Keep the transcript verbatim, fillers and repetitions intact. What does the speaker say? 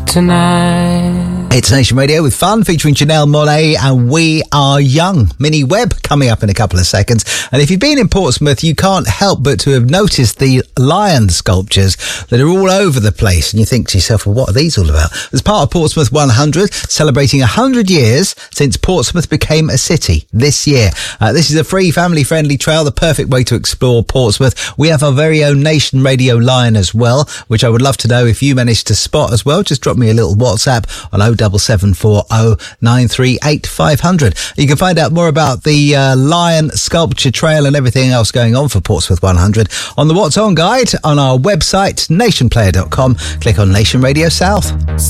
tonight. It's Nation Radio with Fun featuring Janelle Monáe and We Are Young. Minnie Webb coming up in a couple of seconds. And if you've been in Portsmouth, you can't help but to have noticed the lion sculptures that are all over the place. And you think to yourself, well, what are these all about? As part of Portsmouth one hundred, celebrating one hundred years since Portsmouth became a city this year. Uh, this is a free, family-friendly trail, the perfect way to explore Portsmouth. We have our very own Nation Radio lion as well, which I would love to know if you managed to spot as well. Just drop me a little WhatsApp on oh seven seven four oh nine three eight five hundred. You can find out more about the uh, lion sculpture trail and everything else going on for Portsmouth one hundred on the What's On guide on our website, nation player dot com. Click on Nation Radio South.